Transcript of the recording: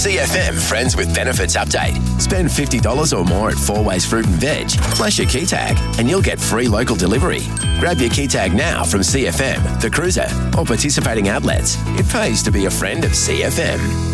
CFM Friends with Benefits update. Spend $50 or more at 4Ways Fruit and Veg, plus your key tag, and you'll get free local delivery. Grab your key tag now from CFM, The Cruiser, or participating outlets. It pays to be a friend of CFM.